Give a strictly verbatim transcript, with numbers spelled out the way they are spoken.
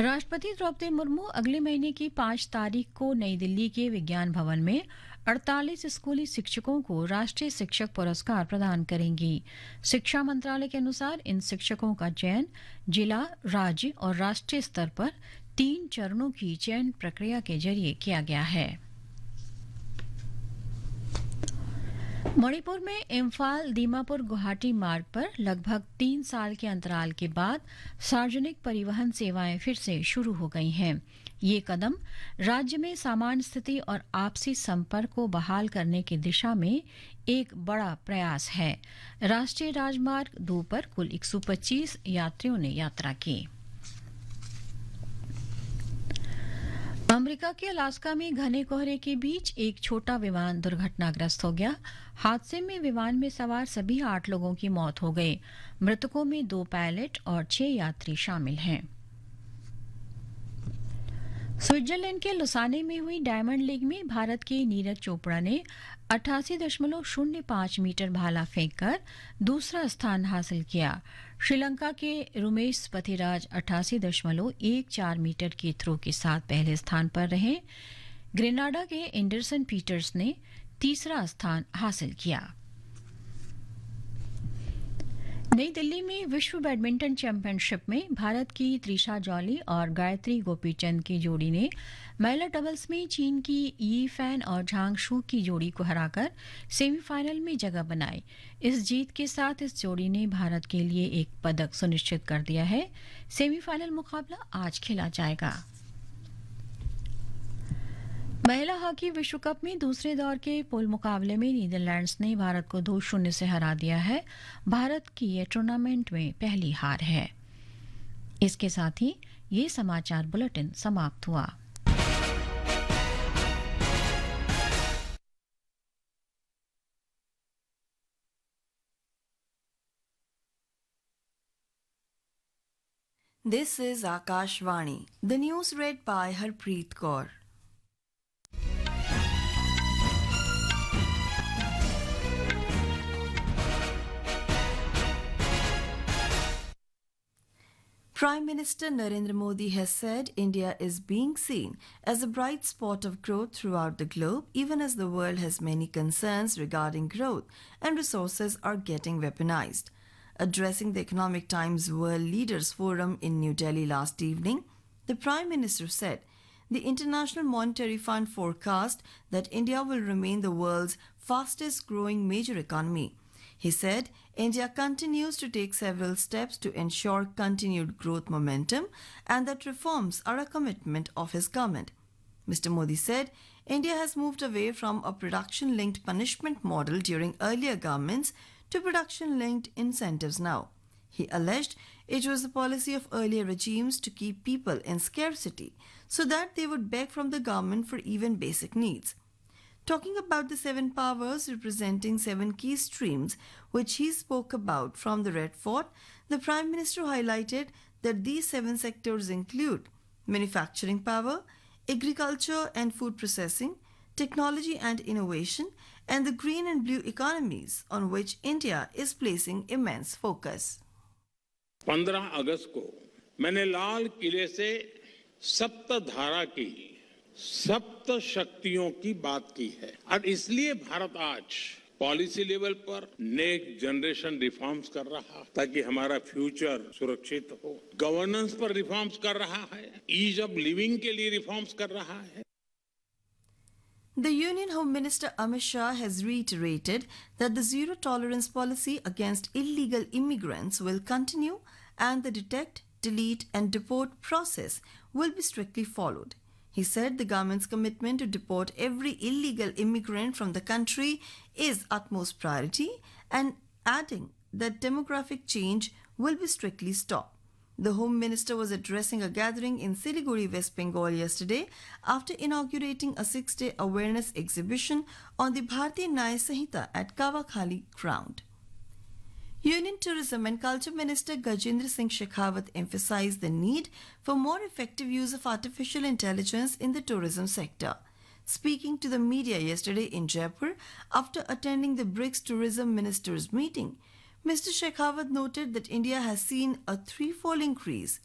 राष्ट्रपति द्रौपदी मुर्मू अगले महीने की पाँच तारीख को नई दिल्ली के विज्ञान भवन में अड़तालीस स्कूली शिक्षकों को राष्ट्रीय शिक्षक पुरस्कार प्रदान करेंगी। शिक्षा मंत्रालय के अनुसार इन शिक्षकों का चयन जिला, राज्य और राष्ट्रीय स्तर पर तीन चरणों की चयन प्रक्रिया के जरिए किया गया है। मणिपुर में इम्फाल दीमापुर गुवाहाटी मार्ग पर लगभग तीन साल के अंतराल के बाद सार्वजनिक परिवहन सेवाएं फिर से शुरू हो गई हैं। ये कदम राज्य में सामान्य स्थिति और आपसी संपर्क को बहाल करने की दिशा में एक बड़ा प्रयास है। राष्ट्रीय राजमार्ग दो पर कुल एक सौ पच्चीस यात्रियों ने यात्रा की। अमेरिका के अलास्का में घने कोहरे के बीच एक छोटा विमान दुर्घटनाग्रस्त हो गया। हादसे में विमान में सवार सभी आठ लोगों की मौत हो गई। मृतकों में दो पायलट और छह यात्री शामिल हैं। स्विट्जरलैंड के लुसाने में हुई डायमंड लीग में भारत के नीरज चोपड़ा ने अट्ठासी दशमलव शून्य पांच मीटर भाला फेंककर दूसरा स्थान हासिल किया। श्रीलंका के रुमेश पथिराज अट्ठासी दशमलव एक चार मीटर के थ्रो के साथ पहले स्थान पर रहे। ग्रेनाडा के एंडरसन पीटर्स ने तीसरा स्थान हासिल किया। नई दिल्ली में विश्व बैडमिंटन चैंपियनशिप में भारत की त्रिशा जॉली और गायत्री गोपीचंद की जोड़ी ने महिला डबल्स में चीन की यी फैन और झांग शू की जोड़ी को हराकर सेमीफाइनल में जगह बनाई। इस जीत के साथ इस जोड़ी ने भारत के लिए एक पदक सुनिश्चित कर दिया है। सेमीफाइनल मुकाबला आज खेला जाएगा। महिला हॉकी विश्व कप में दूसरे दौर के पूल मुकाबले में नीदरलैंड्स ने भारत को दो शून्य से हरा दिया है। भारत की यह टूर्नामेंट में पहली हार है। इसके साथ ही ये समाचार बुलेटिन समाप्त हुआ। This is Akashvani. The news read by Harpreet Kaur. Prime Minister Narendra Modi has said India is being seen as a bright spot of growth throughout the globe, even as the world has many concerns regarding growth and resources are getting weaponized. Addressing the Economic Times World Leaders Forum in New Delhi last evening, the Prime Minister said the International Monetary Fund forecast that India will remain the world's fastest growing major economy. He said India continues to take several steps to ensure continued growth momentum and that reforms are a commitment of his government. Mister Modi said India has moved away from a production-linked punishment model during earlier governments to production-linked incentives now. He alleged it was the policy of earlier regimes to keep people in scarcity so that they would beg from the government for even basic needs. Talking about the seven powers representing seven key streams which he spoke about from the Red Fort, the Prime Minister highlighted that these seven sectors include manufacturing power, agriculture and food processing, technology and innovation, and the green and blue economies on which India is placing immense focus. पंद्रह अगस्त को मैंने लाल किले से सप्त धारा की सप्त शक्तियों की बात की है और इसलिए भारत आज पॉलिसी लेवल पर नेक्स्ट जनरेशन रिफॉर्म्स कर रहा है ताकि हमारा फ्यूचर सुरक्षित हो। गवर्नेंस पर रिफॉर्म्स कर रहा है, ईज ऑफ लिविंग के लिए रिफॉर्म्स कर रहा है। The Union Home Minister Amit Shah has reiterated that the zero tolerance policy against illegal immigrants will continue and the detect, delete and deport process will be strictly followed. He said the government's commitment to deport every illegal immigrant from the country is utmost priority and adding that demographic change will be strictly stopped. The Home Minister was addressing a gathering in Siliguri, West Bengal yesterday after inaugurating a six-day awareness exhibition on the Bharatiya Nyaya Sanhita at Kavakhali ground. Union Tourism and Culture Minister Gajendra Singh Shekhawat emphasized the need for more effective use of artificial intelligence in the tourism sector. Speaking to the media yesterday in Jaipur after attending the BRICS Tourism Ministers meeting, Mister Shekhawat noted that India has seen a threefold increase